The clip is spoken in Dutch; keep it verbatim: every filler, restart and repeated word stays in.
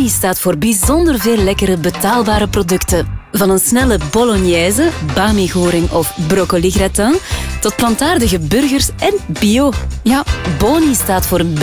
Boni staat voor bijzonder veel lekkere betaalbare producten. Van een snelle bolognese, bami-goring of broccoli gratin tot plantaardige burgers en bio. Ja, Boni staat voor